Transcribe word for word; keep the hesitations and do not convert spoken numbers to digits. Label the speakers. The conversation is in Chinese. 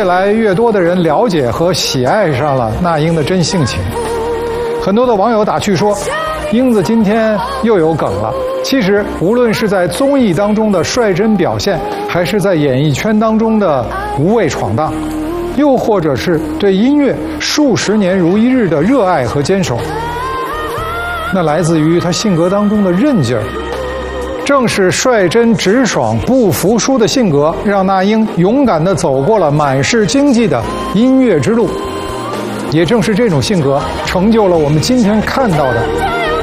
Speaker 1: 来越多的人了解和喜爱上了那英的真性情。很多的网友打趣说，英子今天又有梗了。其实，无论是在综艺当中的率真表现，还是在演艺圈当中的无畏闯荡，又或者是对音乐数十年如一日的热爱和坚守，那来自于他性格当中的韧劲儿。正是率真直爽、不服输的性格，让那英勇敢地走过了满是荆棘的音乐之路。也正是这种性格，成就了我们今天看到的